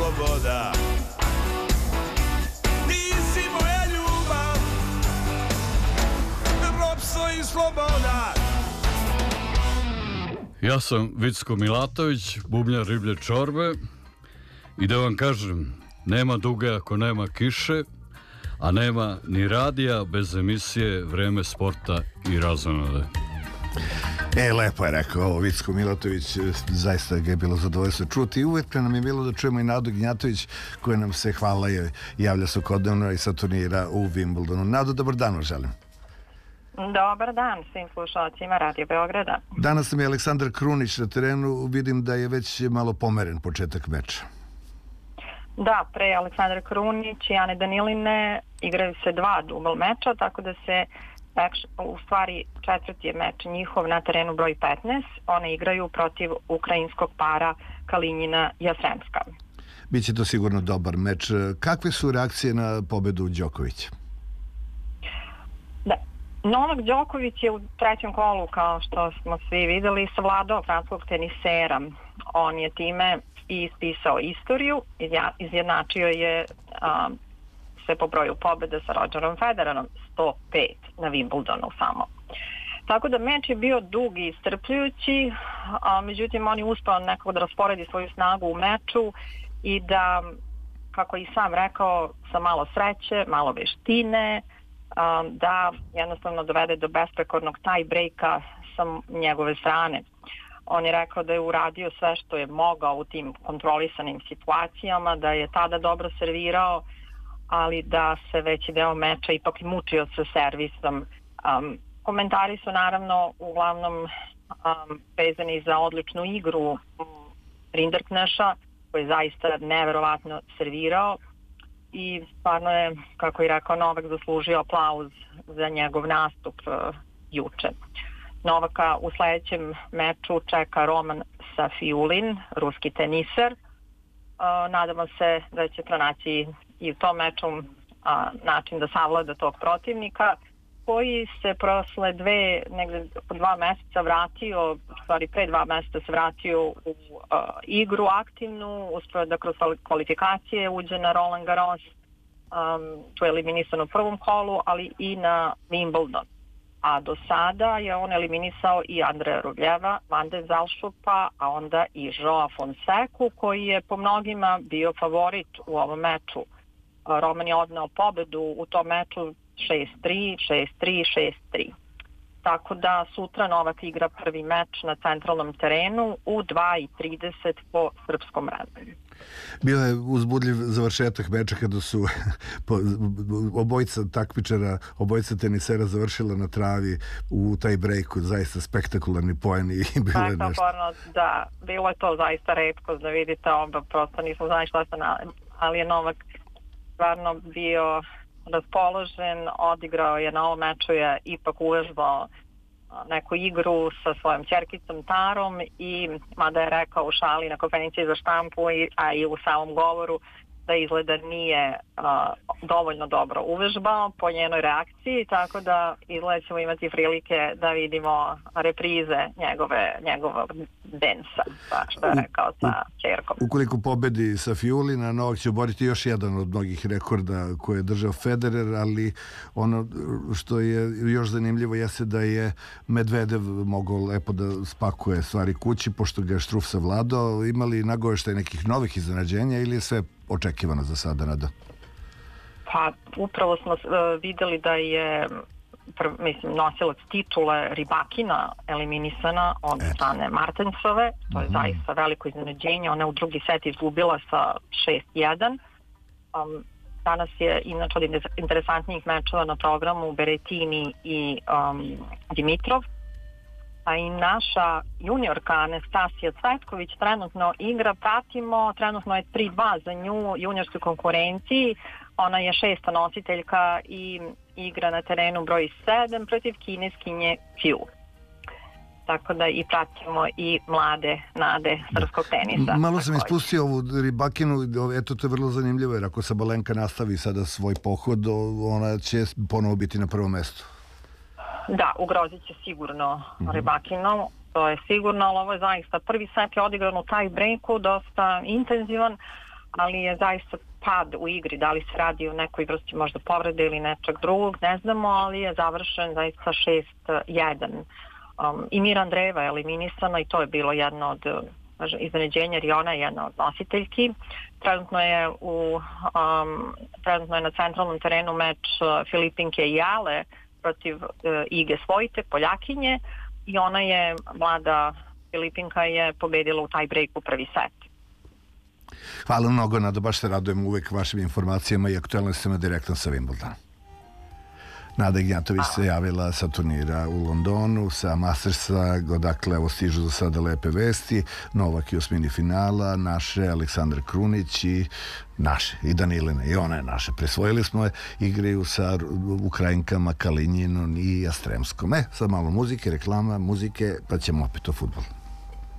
sloboda. Nisi moja ljubav, ropstvo i sloboda. Ja sam Vicko Milatović, bubnjar Riblje čorbe, i da vam kažem, nema duge ako nema kiše, a nema ni radija bez emisije Vreme sporta i razonode. Lepo je rekao ovo Vicko Milatović, zaista ga je bilo zadovoljstvo čuti i uvijek nam je bilo da čujemo i Nadu Gnjatović koja nam se hvala i javlja svakodnevno i sa turnira u Wimbledonu. Nado, dobar dan vam želim. Dobar dan svim slušalcima Radio Beograda. Danas nam je Aleksandar Krunić na terenu, vidim da je već malo pomeren početak meča. Da, pre Aleksandra Krunić i Ane Daniline igraju se 2 dubl meča, tako da se u stvari četvrti je meč njihov na terenu broj 15. One igraju protiv ukrajinskog para Kalinjina Jasremska. Biće to sigurno dobar meč. Kakve su reakcije na pobedu Đokovića? Da, Novak Đoković je u trećem kolu, kao što smo svi videli, savladao francuskog tenisera. On je time i ispisao istoriju, izjednačio je se po broju pobjede sa Rogerom Federerom, 105 na Wimbledonu samo. Tako da meč je bio dug i iscrpljujući, međutim on je uspeo nekako da rasporedi svoju snagu u meču i da, kako i sam rekao, sa malo sreće, malo veštine, da jednostavno dovede do besprekornog tie breaka sa njegove strane. On je rekao da je uradio sve što je mogao u tim kontrolisanim situacijama, da je tada dobro servirao, ali da se veći deo meča ipak mučio sa servisom. Komentari su naravno uglavnom vezani za odličnu igru Rinderkneša, koji je zaista neverovatno servirao i stvarno je, kako je rekao Novak, zaslužio aplauz za njegov nastup juče. Novaka u sljedećem meču čeka Roman Safiulin, ruski teniser. Nadamo se da će pronaći i u tom meču način da savlada tog protivnika, koji se prosle negde 2 meseca vratio, u stvari pre 2 meseca se vratio u igru aktivnu, uspio da kroz kvalifikacije uđe na Roland Garros, tu je eliminisan u prvom kolu, ali i na Wimbledon. A do sada je on eliminisao i Andreja Rubljeva, Vande Zalšupa, a onda i Joa Fonseku, koji je po mnogima bio favorit u ovom meču. Roman je odneo pobedu u tom meču 6-3, 6-3, 6-3. Tako da sutra Novak igra prvi meč na centralnom terenu u 2:30 po srpskom vremenu. Bio je uzbudljiv završetak meča kada su obojica takmičara, obojica tenisera završila na travi u taj breaku, zaista spektakularni poeni i bilo je nešto. Da, bilo je to zaista retko da vidite oba, prosto nismo znali šta se ali je Novak stvarno bio raspoložen, odigrao je na ovom meču, je ipak uvežbao neku igru sa svojom ćerkicom Tarom i mada je rekao u šali na konferenciji za štampu, a i u samom govoru, da izgleda nije dovoljno dobro uvežbao po njenoj reakciji, tako da izgleda ćemo imati prilike da vidimo reprize njegovog densa, što je rekao sa ćerkom. Ukoliko pobedi Safiulina, Novak će oboriti još jedan od mnogih rekorda koje je držao Federer, ali ono što je još zanimljivo jeste da je Medvedev mogao lepo da spakuje stvari kući, pošto ga je Štruf savladao. Imali nagoveštaj nekih novih iznenađenja ili je sve očekivano za sada, Nada? Pa upravo smo videli da je nosilac titule Rybakina eliminisana od strane Martensove. To je zaista veliko iznenađenje. Ona u drugi set izgubila sa 6-1. Danas je inače od interesantnijih mečeva na programu Berrettini i Dimitrov. A i naša juniorka Anastasija Cvetković trenutno igra, pratimo, trenutno je 3-2 za nju juniorskoj konkurenciji. Ona je 6. nositeljka i igra na terenu broj 7 protiv kineskinje Qiu. Tako da i pratimo i mlade nade srpskog tenisa. Malo sam ispustio ovu Rybakinu, eto to je vrlo zanimljivo, jer ako Sabalenka nastavi sada svoj pohod, ona će ponovo biti na prvom mestu. Da, ugrozit će sigurno Rybakinu, to je sigurno, ali ovo je zaista prvi set je odigran u tie breaku, dosta intenzivan, ali je zaista pad u igri, da li se radi o nekoj vrsti možda povrede ili nečeg drugog, ne znamo, ali je završen zaista 6-1. I Mira Andreeva je eliminisana i to je bilo jedno od iznenađenja, jer i ona je jedna od nositeljki. Trenutno je na centralnom terenu meč Filipinke i Ale protiv Ige Svojte, Poljakinje, i ona je, mlada Filipinka je pobedila u taj breaku prvi set. Hvala mnogo, Nada, baš se radujem uvek vašim informacijama i aktualnostima direktno sa Wimbledona. Nada Ignjatović se javila sa turnira u Londonu, sa Mastersa, odakle evo stižu za sada lepe vesti. Novak i osmini finala, naše Aleksandar Krunić i naše, i Danilina, i ona je naše. Presvojili smo je, igraju sa Ukrajinkama Kalinjinom i Jastremskom. Sad malo muzike, reklama, muzike, pa ćemo opet o fudbalu.